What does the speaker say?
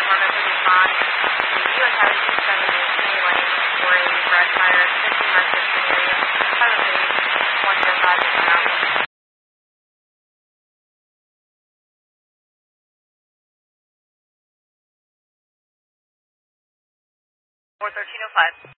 Department to respond to U.S. Highway 67 in Kennedy Lane for a red tire, 15 miles to area, pilot page 105 is around. 41305.